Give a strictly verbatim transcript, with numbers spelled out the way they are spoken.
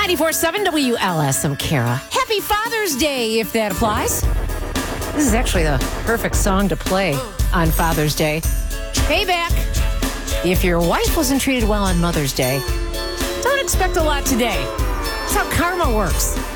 ninety-four point seven W L S, I'm Kara. Happy Father's Day, if that applies. This is actually the perfect song to play on Father's Day. Payback. If your wife wasn't treated well on Mother's Day, don't expect a lot today. That's how karma works.